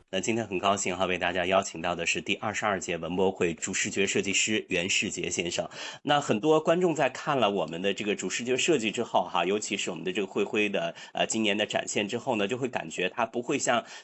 那今天很高兴哈，为大家邀请到的是第22届文博会主视觉设计师袁世杰先生。那很多观众在看了我们的这个主视觉设计之后哈，尤其是我们的这个会徽的今年的展现之后呢，就会感觉它不会像